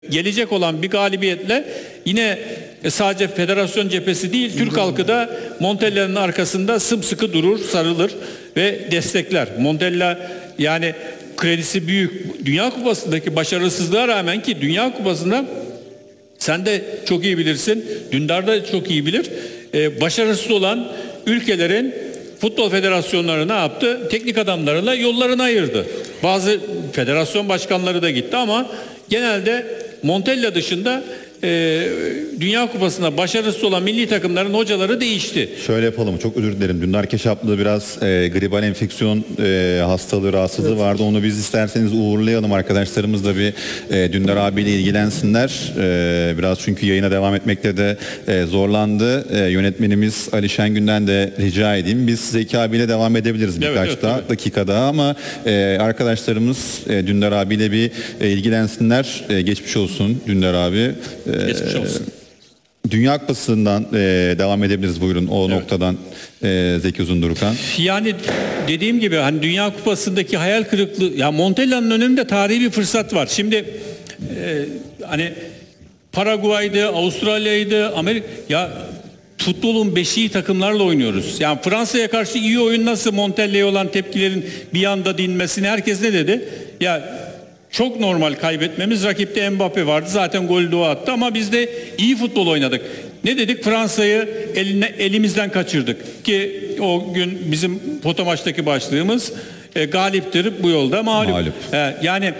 Gelecek olan bir galibiyetle yine sadece federasyon cephesi değil, Türk halkı da Montella'nın arkasında sımsıkı durur, sarılır ve destekler. Montella yani kredisi büyük. Dünya Kupası'ndaki başarısızlığa rağmen, ki Dünya Kupası'nda sen de çok iyi bilirsin, Dündar da çok iyi bilir, başarısız olan ülkelerin futbol federasyonları ne yaptı? Teknik adamlarıyla yollarını ayırdı. Bazı federasyon başkanları da gitti ama genelde Montella dışında Dünya Kupası'nda başarısız olan milli takımların hocaları değişti. Şöyle yapalım, çok özür dilerim. Dündar Keşaplı biraz gribal enfeksiyon hastalığı, rahatsızlığı vardı. Onu biz isterseniz uğurlayalım. Arkadaşlarımız da bir Dündar abiyle ilgilensinler. Biraz çünkü yayına devam etmekte de zorlandı. Yönetmenimiz Ali Şengün'den de rica edeyim. Biz Zeki abiyle devam edebiliriz birkaç dakika daha ama arkadaşlarımız Dündar abiyle bir ilgilensinler. Geçmiş olsun Dündar abi. Geçmiş olsun. Dünya Kupası'ndan devam edebiliriz, buyurun o noktadan Zeki Uzundurkan. Yani dediğim gibi hani Dünya Kupası'ndaki hayal kırıklığı, ya Montella'nın önünde tarihi bir fırsat var. Şimdi hani Paraguay'dı, Avustralya'ydı, Amerika, ya futbolun beşiği takımlarla oynuyoruz. Yani Fransa'ya karşı iyi oyun nasıl, Montella'ya olan tepkilerin bir anda dinmesini herkes ne dedi? Ya çok normal kaybetmemiz. Rakipte Mbappe vardı. Zaten golü de o attı ama biz de iyi futbol oynadık. Ne dedik? Fransa'yı elimizden kaçırdık. Ki o gün bizim foto maçtaki başlığımız galiptir bu yolda mağlup. Yani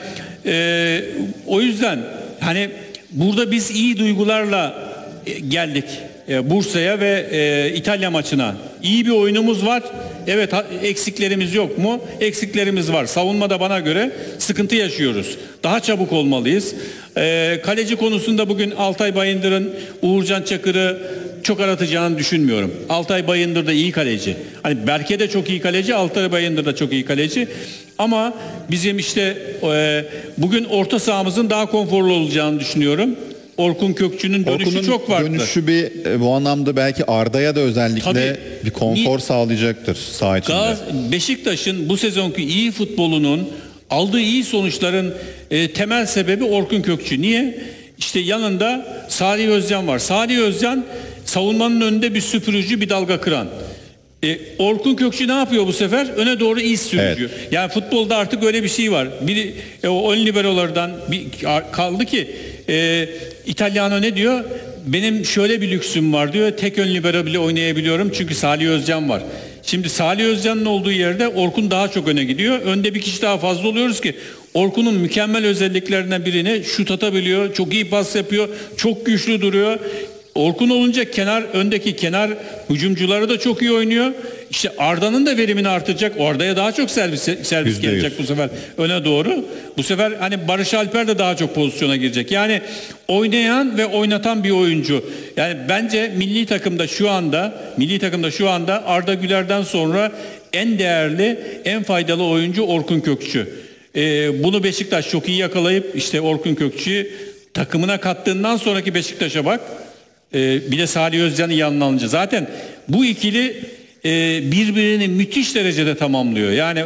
o yüzden hani burada biz iyi duygularla geldik Bursa'ya ve İtalya maçına. İyi bir oyunumuz var. Evet, eksiklerimiz yok mu? Eksiklerimiz var. Savunmada bana göre sıkıntı yaşıyoruz. Daha çabuk olmalıyız. Kaleci konusunda bugün Altay Bayındır'ın Uğurcan Çakır'ı çok aratacağını düşünmüyorum. Altay Bayındır da iyi kaleci. Hani Berke de çok iyi kaleci, Altay Bayındır da çok iyi kaleci. Ama bizim işte bugün orta sahamızın daha konforlu olacağını düşünüyorum. Orkun Kökçü'nün dönüşü çok farklı. Dönüşü bu anlamda belki Arda'ya da özellikle bir konfor sağlayacaktır saha içinde. Beşiktaş'ın bu sezonki iyi futbolunun, aldığı iyi sonuçların temel sebebi Orkun Kökçü. Niye? İşte yanında Salih Özcan var. Salih Özcan savunmanın önünde bir süpürücü, bir dalga kıran. Orkun Kökçü ne yapıyor bu sefer? Öne doğru iz sürücü. Evet. Yani futbolda artık öyle bir şey var. Biri o ön liberolardan kaldı ki İtalyano ne diyor? Benim şöyle bir lüksüm var diyor. Tek ön libero bile oynayabiliyorum çünkü Salih Özcan var. Şimdi Salih Özcan'ın olduğu yerde Orkun daha çok öne gidiyor. Önde bir kişi daha fazla oluyoruz ki Orkun'un mükemmel özelliklerinden birini şut atabiliyor. Çok iyi pas yapıyor. Çok güçlü duruyor. Orkun olunca öndeki kenar hücumcuları da çok iyi oynuyor. İşte Arda'nın da verimini artıracak. Arda'ya daha çok servis gelecek bu sefer öne doğru. Bu sefer hani Barış Alper de daha çok pozisyona girecek. Yani oynayan ve oynatan bir oyuncu. Yani bence milli takımda şu anda Arda Güler'den sonra en değerli, en faydalı oyuncu Orkun Kökçü. Bunu Beşiktaş çok iyi yakalayıp işte Orkun Kökçü'yü takımına kattığından sonraki Beşiktaş'a bak. Bir de Salih Özcan'ı yanına alınca zaten bu ikili birbirini müthiş derecede tamamlıyor. Yani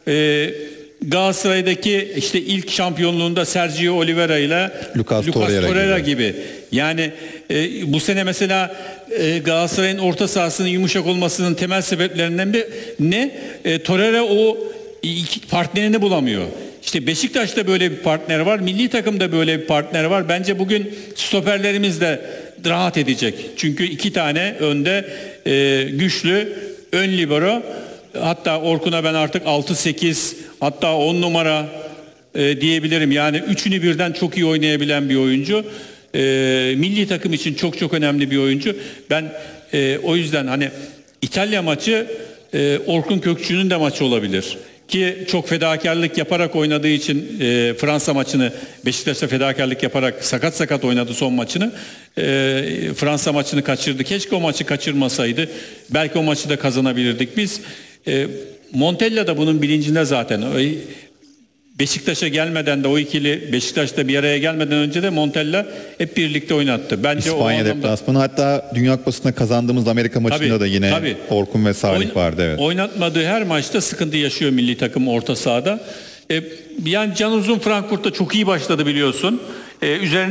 Galatasaray'daki işte ilk şampiyonluğunda Sergio Oliveira ile Lucas Torreira gibi. Yani bu sene mesela Galatasaray'ın orta sahasının yumuşak olmasının temel sebeplerinden bir ne? Torreira o iki partnerini bulamıyor. İşte Beşiktaş'ta böyle bir partner var. Milli takımda böyle bir partner var. Bence bugün stoperlerimiz de rahat edecek. Çünkü iki tane önde güçlü ön libero. Hatta Orkun'a ben artık 6-8 hatta 10 numara diyebilirim. Yani üçünü birden çok iyi oynayabilen bir oyuncu. Milli takım için çok çok önemli bir oyuncu. Ben o yüzden hani İtalya maçı Orkun Kökçü'nün de maçı olabilir. Ki çok fedakarlık yaparak oynadığı için Fransa maçını, Beşiktaş'ta fedakarlık yaparak sakat oynadı son maçını. Fransa maçını kaçırdı. Keşke o maçı kaçırmasaydı. Belki o maçı da kazanabilirdik biz. Montella da bunun bilincinde zaten. Beşiktaş'a gelmeden de o ikili Beşiktaş'ta bir araya gelmeden önce de Montella hep birlikte oynattı. Bence İspanya deplasmanı, hatta Dünya Kupası'nda kazandığımız Amerika maçında da yine Orkun ve Salih vardı. Evet. Oynatmadığı her maçta sıkıntı yaşıyor milli takım orta sahada. Yani Can Uzun Frankfurt'ta çok iyi başladı biliyorsun. üzerinde